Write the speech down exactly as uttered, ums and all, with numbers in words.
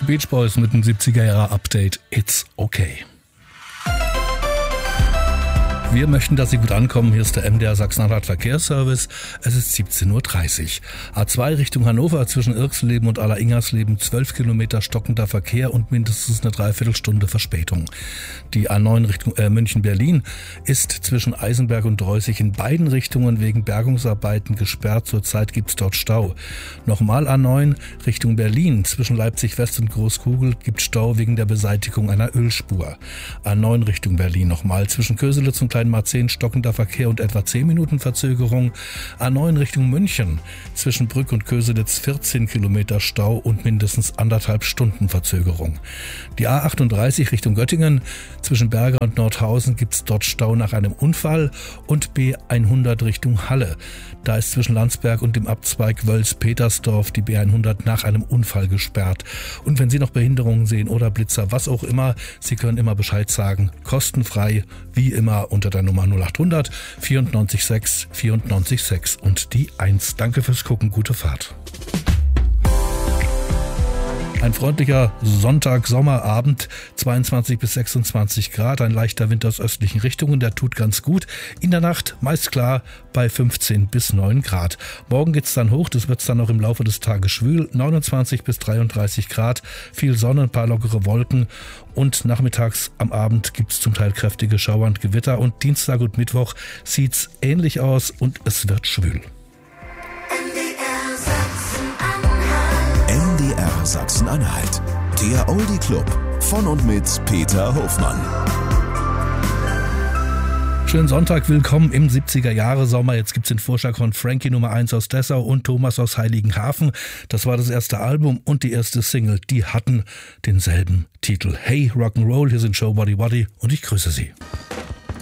Die Beach Boys mit dem siebziger-Jahre-Update It's Okay. Wir möchten, dass Sie gut ankommen. Hier ist der M D R Sachsen-Anhalt Verkehrsservice. Es ist siebzehn Uhr dreißig. A zwei Richtung Hannover zwischen Irxleben und Aller-Ingersleben zwölf Kilometer stockender Verkehr und mindestens eine Dreiviertelstunde Verspätung. Die A neun Richtung äh, München-Berlin ist zwischen Eisenberg und Dreußig in beiden Richtungen wegen Bergungsarbeiten gesperrt. Zurzeit gibt es dort Stau. Nochmal A neun Richtung Berlin zwischen Leipzig-West und Großkugel gibt Stau wegen der Beseitigung einer Ölspur. A neun Richtung Berlin nochmal zwischen Köselitz und Kleinmarzehn stockender Verkehr und etwa zehn Minuten Verzögerung. A neun Richtung München zwischen Brück und Köselitz vierzehn Kilometer Stau und mindestens anderthalb Stunden Verzögerung. Die A achtunddreißig Richtung Göttingen zwischen Berger und Nordhausen gibt es dort Stau nach einem Unfall und B hundert Richtung Halle. Da ist zwischen Landsberg und dem Abzweig Wöls-Petersdorf die B hundert nach einem Unfall gesperrt. Und wenn Sie noch Behinderungen sehen oder Blitzer, was auch immer, Sie können immer Bescheid sagen. Kostenfrei, wie immer, unter der Nummer null acht hundert vierundneunzig sechs vierundneunzig sechs und die eins. Danke fürs Gucken, gute Fahrt. Ein freundlicher Sonntag-Sommerabend, zweiundzwanzig bis sechsundzwanzig Grad, ein leichter Wind aus östlichen Richtungen, der tut ganz gut. In der Nacht meist klar bei fünfzehn bis neun Grad. Morgen geht's dann hoch, das wird dann noch im Laufe des Tages schwül, neunundzwanzig bis dreiunddreißig Grad, viel Sonne, ein paar lockere Wolken und nachmittags am Abend gibt's zum Teil kräftige Schauer und Gewitter und Dienstag und Mittwoch sieht's ähnlich aus und es wird schwül. M D R Sachsen-Anhalt, der Oldie Club von und mit Peter Hofmann. Schönen Sonntag, willkommen im siebziger-Jahre-Sommer. Jetzt gibt's den Vorschlag von Frankie Nummer eins aus Dessau und Thomas aus Heiligenhafen. Das war das erste Album und die erste Single. Die hatten denselben Titel. Hey Rock'n'Roll, hier sind Show Body Body und ich grüße Sie.